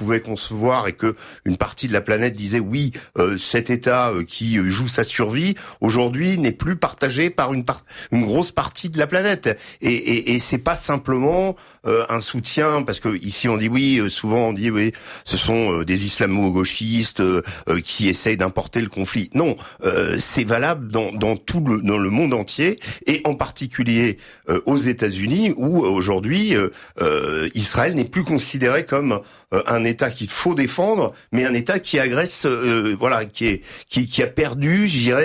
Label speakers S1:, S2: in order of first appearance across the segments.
S1: pouvait concevoir et que une partie de la planète disait oui, cet État qui joue sa survie aujourd'hui n'est plus partagé par une grosse partie de la planète. Et c'est pas simplement un soutien, parce que ici on dit oui, souvent on dit oui, ce sont des islamo-gauchistes qui essayent d'importer le conflit. Non, c'est valable dans le monde entier, et en particulier aux États-Unis, où aujourd'hui Israël n'est plus considéré comme un État qu'il faut défendre, mais un État qui agresse, qui a perdu, je dirais,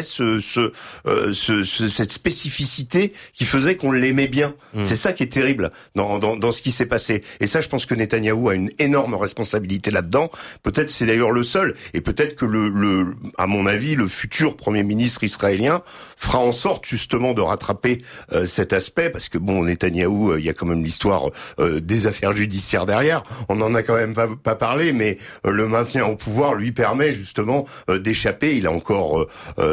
S1: cette spécificité qui faisait qu'on l'aimait bien. C'est ça qui est terrible dans ce qui s'est passé. Et ça, je pense que Netanyahou a une énorme responsabilité là-dedans. Peut-être c'est d'ailleurs le seul, et peut-être que à mon avis, le futur Premier ministre israélien fera en sorte justement de rattraper cet aspect, parce que bon, Netanyahou, il y a quand même l'histoire des affaires judiciaires derrière. On en a quand même pas parlé, mais le maintien au pouvoir lui permet justement d'échapper. Il a encore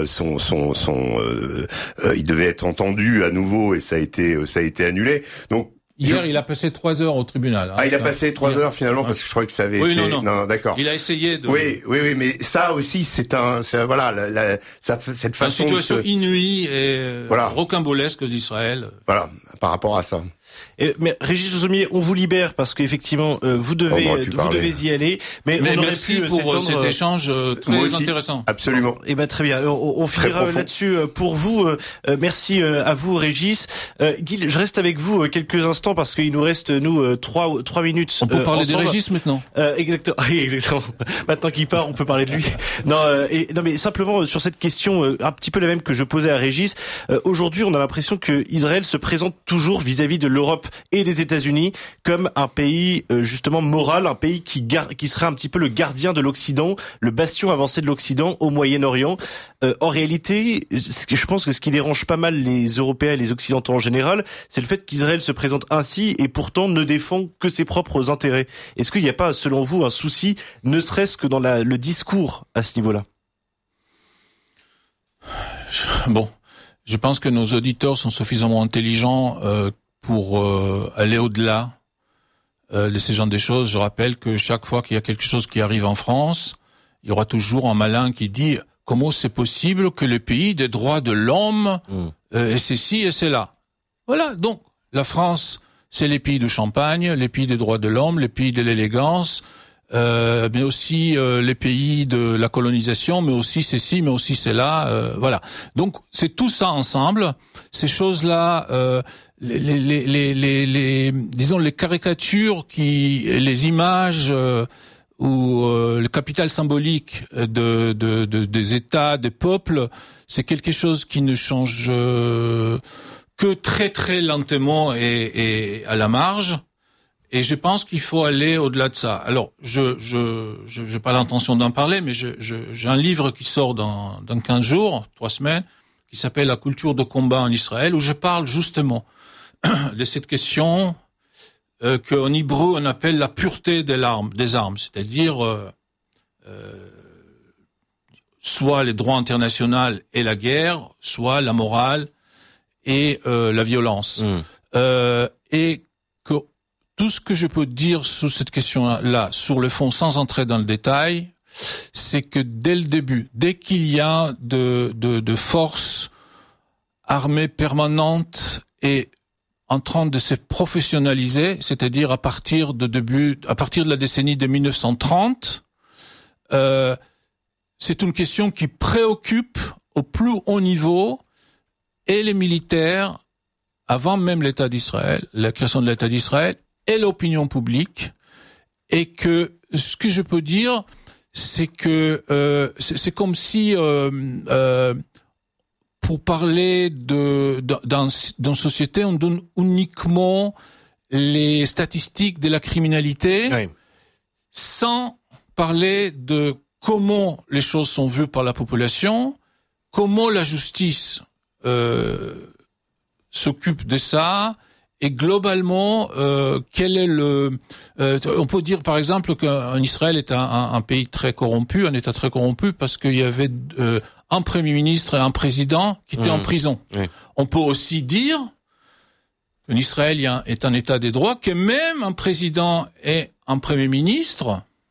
S1: il devait être entendu à nouveau, et ça a été annulé. Donc
S2: hier, il a passé 3 heures au tribunal. Hein,
S1: il a passé 3 heures finalement, parce que je croyais que ça avait été... Non, d'accord.
S2: Il a essayé de...
S1: Oui, mais ça aussi, cette façon...
S2: Une situation inouïe et rocambolesque d'Israël.
S1: Voilà, par rapport à ça.
S3: Mais Régis Sommier, on vous libère parce qu'effectivement vous devez y aller. Mais
S2: merci pour cet échange très intéressant.
S1: Absolument.
S3: Très bien. On finira là-dessus pour vous. Merci à vous, Régis. Guy, je reste avec vous quelques instants parce qu'il nous reste 3 minutes.
S2: On peut parler
S3: ensemble.
S2: de Régis maintenant.
S3: Exactement. Oui, exactement. Maintenant qu'il part, on peut parler de lui. Non, mais simplement sur cette question un petit peu la même que je posais à Régis. Aujourd'hui, on a l'impression que Israël se présente toujours vis-à-vis de l'Europe et des États-Unis comme un pays justement moral, un pays qui serait un petit peu le gardien de l'Occident, le bastion avancé de l'Occident au Moyen-Orient. En réalité, je pense que ce qui dérange pas mal les Européens et les Occidentaux en général, c'est le fait qu'Israël se présente ainsi et pourtant ne défend que ses propres intérêts. Est-ce qu'il n'y a pas, selon vous, un souci, ne serait-ce que dans le discours à ce niveau-là ?
S2: Bon, je pense que nos auditeurs sont suffisamment intelligents pour aller au-delà de ces genres de choses. Je rappelle que chaque fois qu'il y a quelque chose qui arrive en France, il y aura toujours un malin qui dit « Comment c'est possible que le pays des droits de l'homme et c'est ci et c'est là ?» Voilà, donc la France, c'est les pays du champagne, les pays des droits de l'homme, les pays de l'élégance, mais aussi les pays de la colonisation, mais aussi c'est ci, mais aussi c'est là. Voilà, donc c'est tout ça ensemble, ces choses-là... disons les caricatures les images ou le capital symbolique des États, des peuples, c'est quelque chose qui ne change que très très lentement et à la marge. Et je pense qu'il faut aller au-delà de ça. Alors, je j'ai pas l'intention d'en parler, mais j'ai un livre qui sort dans 15 jours, 3 semaines, qui s'appelle La culture de combat en Israël, où je parle justement de cette question qu'en hébreu on appelle la pureté des armes, c'est-à-dire soit les droits internationaux et la guerre, soit la morale et la violence. Et que tout ce que je peux dire sur cette question-là, sur le fond, sans entrer dans le détail, c'est que dès le début, dès qu'il y a de forces armées permanentes et en train de se professionnaliser, c'est-à-dire à partir de la décennie de 1930, c'est une question qui préoccupe au plus haut niveau et les militaires, avant même l'État d'Israël, la création de l'État d'Israël, et l'opinion publique, et que ce que je peux dire, c'est que c'est comme si pour parler dans société, on donne uniquement les statistiques de la criminalité, oui, sans parler de comment les choses sont vues par la population, comment la justice s'occupe de ça, et globalement, quel est on peut dire par exemple qu'un Israël est un pays très corrompu, un État très corrompu, parce qu'il y avait un premier ministre et un président qui étaient en prison. Oui. On peut aussi dire qu'un Israël est un État des droits, que même un président et un premier ministre